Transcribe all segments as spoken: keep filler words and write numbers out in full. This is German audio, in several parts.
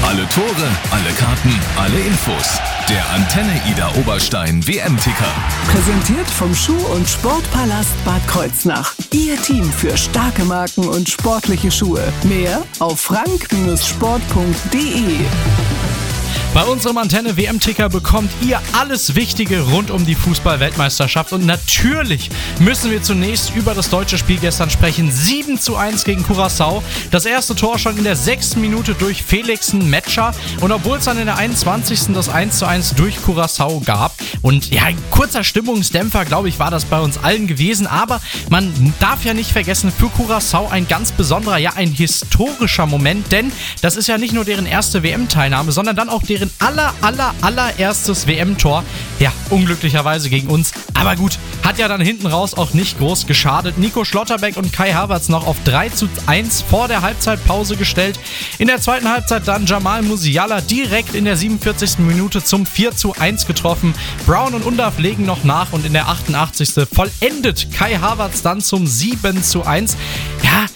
Alle Tore, alle Karten, alle Infos. Der Antenne Ida Oberstein W M-Ticker. Präsentiert vom Schuh- und Sportpalast Bad Kreuznach. Ihr Team für starke Marken und sportliche Schuhe. Mehr auf frank Sport punkt de. Bei unserem Antenne W M-Ticker bekommt ihr alles Wichtige rund um die Fußball-Weltmeisterschaft. Und natürlich müssen wir zunächst über das deutsche Spiel gestern sprechen. sieben zu eins gegen Curaçao. Das erste Tor schon in der sechsten Minute durch Felixen Metscher. Und obwohl es dann in der einundzwanzigsten das eins zu eins durch Curaçao gab. Und ja, ein kurzer Stimmungsdämpfer, glaube ich, war das bei uns allen gewesen. Aber man darf ja nicht vergessen, für Curaçao ein ganz besonderer, ja ein historischer Moment. Denn das ist ja nicht nur deren erste W M-Teilnahme, sondern dann auch deren aller, aller, allererstes W M-Tor. Ja, unglücklicherweise gegen uns. Aber gut, hat ja dann hinten raus auch nicht groß geschadet. Nico Schlotterbeck und Kai Havertz noch auf drei zu eins vor der Halbzeitpause gestellt. In der zweiten Halbzeit dann Jamal Musiala direkt in der siebenundvierzigsten Minute zum vier zu eins getroffen. Brown und Undav legen noch nach und in der achtundachtzigsten vollendet Kai Havertz dann zum sieben zu eins. Ja,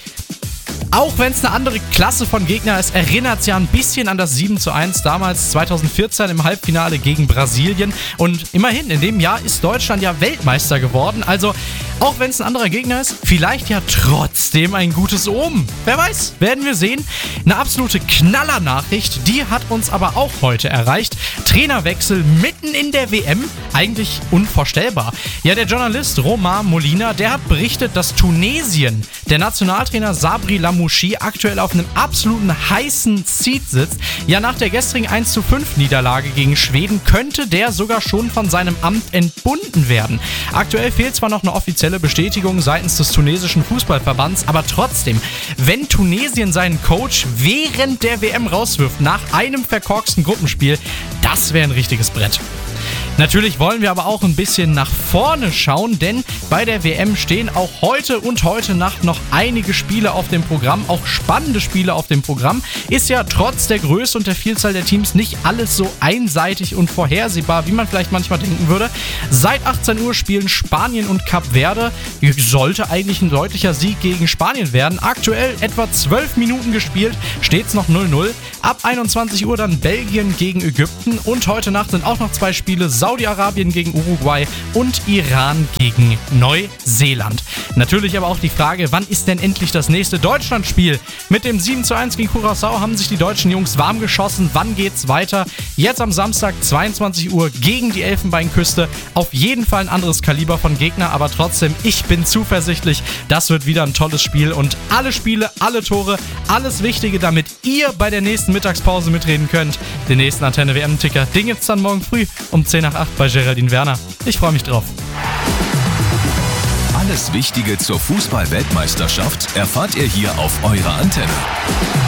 auch wenn es eine andere Klasse von Gegner ist, erinnert es ja ein bisschen an das sieben zu eins damals zweitausendvierzehn im Halbfinale gegen Brasilien. Und immerhin, in dem Jahr ist Deutschland ja Weltmeister geworden. Also, auch wenn es ein anderer Gegner ist, vielleicht ja trotzdem ein gutes Omen. Wer weiß, werden wir sehen. Eine absolute Knallernachricht, die hat uns aber auch heute erreicht. Trainerwechsel mitten in der W M, eigentlich unvorstellbar. Ja, der Journalist Romain Molina, der hat berichtet, dass Tunesien, der Nationaltrainer Sabri Lamouchi, aktuell auf einem absoluten heißen Seat sitzt. Ja, nach der gestrigen eins zu fünf Niederlage gegen Schweden könnte der sogar schon von seinem Amt entbunden werden. Aktuell fehlt zwar noch eine offizielle Bestätigung seitens des tunesischen Fußballverbands, aber trotzdem, wenn Tunesien seinen Coach während der W M rauswirft, nach einem verkorksten Gruppenspiel, das wäre ein richtiges Brett. Natürlich wollen wir aber auch ein bisschen nach vorne schauen, denn bei der W M stehen auch heute und heute Nacht noch einige Spiele auf dem Programm, auch spannende Spiele auf dem Programm. Ist ja trotz der Größe und der Vielzahl der Teams nicht alles so einseitig und vorhersehbar, wie man vielleicht manchmal denken würde. Seit achtzehn Uhr spielen Spanien und Kap Verde. Sollte eigentlich ein deutlicher Sieg gegen Spanien werden. Aktuell etwa zwölf Minuten gespielt, steht's noch null null. Ab einundzwanzig Uhr dann Belgien gegen Ägypten und heute Nacht sind auch noch zwei Spiele, Saudi-Arabien gegen Uruguay und Iran gegen Neuseeland. Natürlich aber auch die Frage, wann ist denn endlich das nächste Deutschlandspiel? Mit dem sieben zu eins gegen Curaçao haben sich die deutschen Jungs warm geschossen. Wann geht's weiter? Jetzt am Samstag zweiundzwanzig Uhr gegen die Elfenbeinküste. Auf jeden Fall ein anderes Kaliber von Gegner, aber trotzdem, ich bin zuversichtlich, das wird wieder ein tolles Spiel und alle Spiele, alle Tore, alles Wichtige, damit ihr bei der nächsten Mittagspause mitreden könnt. Den nächsten Antenne W M-Ticker, den gibt's dann morgen früh um zehn nach acht bei Geraldine Werner. Ich freue mich drauf. Alles Wichtige zur Fußball-Weltmeisterschaft erfahrt ihr hier auf eurer Antenne.